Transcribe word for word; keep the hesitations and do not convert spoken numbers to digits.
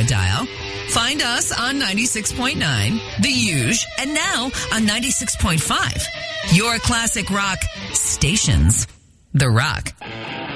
dial. Find us on ninety-six point nine, The Huge, and now on ninety-six point five. Your classic rock stations. The Rock.